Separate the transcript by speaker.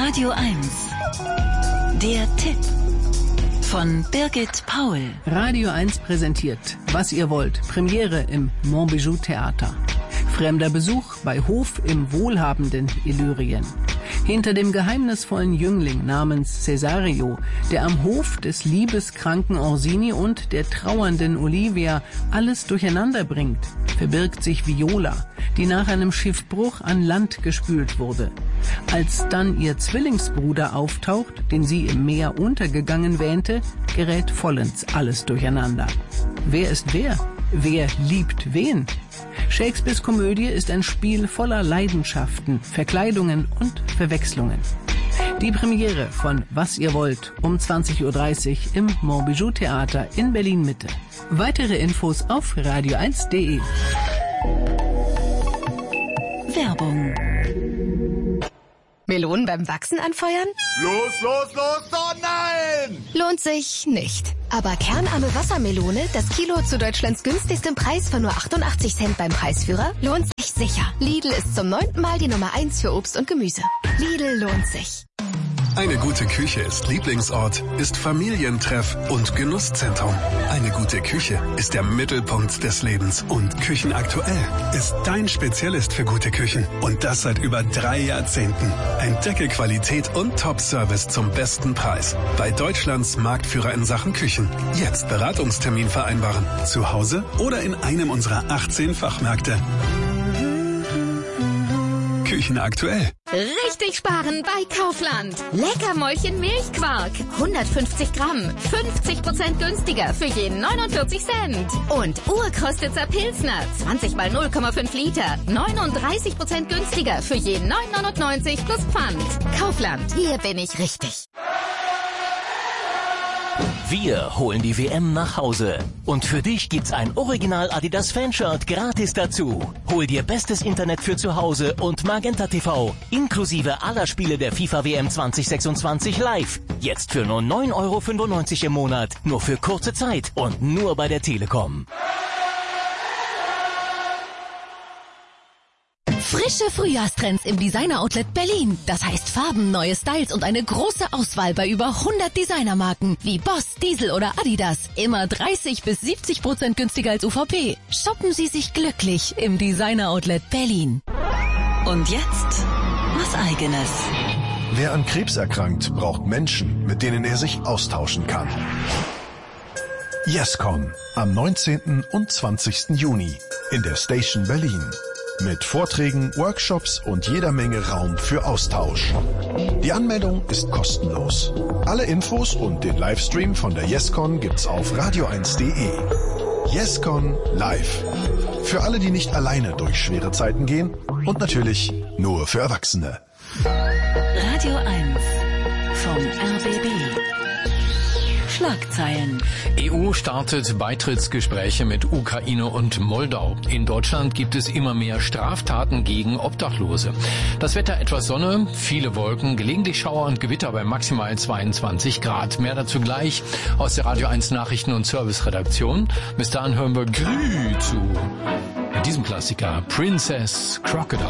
Speaker 1: Radio 1. Der Tipp von Birgit Paul.
Speaker 2: Radio 1 präsentiert Was ihr wollt. Premiere im Montbijou Theater. Fremder Besuch bei Hof im wohlhabenden Illyrien. Hinter dem geheimnisvollen Jüngling namens Cesario, der am Hof des liebeskranken Orsini und der trauernden Olivia alles durcheinander bringt, verbirgt sich Viola, die nach einem Schiffbruch an Land gespült wurde. Als dann ihr Zwillingsbruder auftaucht, den sie im Meer untergegangen wähnte, gerät vollends alles durcheinander. Wer ist wer? Wer liebt wen? Shakespeares Komödie ist ein Spiel voller Leidenschaften, Verkleidungen und Verwechslungen. Die Premiere von Was ihr wollt um 20.30 Uhr im Montbijou Theater in Berlin-Mitte. Weitere Infos auf radio1.de.
Speaker 1: Werbung.
Speaker 3: Melonen beim Wachsen anfeuern?
Speaker 4: Los, oh nein!
Speaker 3: Lohnt sich nicht. Aber kernarme Wassermelone, das Kilo zu Deutschlands günstigstem Preis von nur 88 Cent beim Preisführer, lohnt sich sicher. Lidl ist zum 9. Mal die Nummer 1 für Obst und Gemüse. Lidl lohnt sich.
Speaker 5: Eine gute Küche ist Lieblingsort, ist Familientreff und Genusszentrum. Eine gute Küche ist der Mittelpunkt des Lebens. Und Küchenaktuell ist dein Spezialist für gute Küchen. Und das seit über 3 Jahrzehnten. Entdecke Qualität und Top-Service zum besten Preis. Bei Deutschlands Marktführer in Sachen Küchen. Jetzt Beratungstermin vereinbaren. Zu Hause oder in einem unserer 18 Fachmärkte. Küchenaktuell.
Speaker 6: Richtig sparen bei Kaufland. Leckermäulchen Milchquark. 150 Gramm. 50% günstiger für jeden 49 Cent. Und Urkrostitzer Pilsner. 20 mal 0,5 Liter. 39% günstiger für jeden 9,99 plus Pfand. Kaufland. Hier bin ich richtig.
Speaker 7: Wir holen die WM nach Hause. Und für dich gibt's ein Original Adidas Fanshirt gratis dazu. Hol dir bestes Internet für zu Hause und Magenta TV. Inklusive aller Spiele der FIFA WM 2026 live. Jetzt für nur 9,95 € im Monat. Nur für kurze Zeit und nur bei der Telekom.
Speaker 8: Frische Frühjahrstrends im Designer-Outlet Berlin. Das heißt Farben, neue Styles und eine große Auswahl bei über 100 Designermarken wie Boss, Diesel oder Adidas. Immer 30-70% günstiger als UVP. Shoppen Sie sich glücklich im Designer-Outlet Berlin.
Speaker 1: Und jetzt was Eigenes.
Speaker 9: Wer an Krebs erkrankt, braucht Menschen, mit denen er sich austauschen kann. YesCon am 19. und 20. Juni in der Station Berlin. Mit Vorträgen, Workshops und jeder Menge Raum für Austausch. Die Anmeldung ist kostenlos. Alle Infos und den Livestream von der YesCon gibt's auf radio1.de. YesCon live. Für alle, die nicht alleine durch schwere Zeiten gehen und natürlich nur für Erwachsene.
Speaker 1: Radio 1 vom RBB. Schlagzeilen.
Speaker 10: EU startet Beitrittsgespräche mit Ukraine und Moldau. In Deutschland gibt es immer mehr Straftaten gegen Obdachlose. Das Wetter etwas Sonne, viele Wolken, gelegentlich Schauer und Gewitter bei maximal 22 Grad. Mehr dazu gleich aus der Radio 1 Nachrichten- und Serviceredaktion. Bis dahin hören wir Grü zu. Mit diesem Klassiker Princess Crocodile.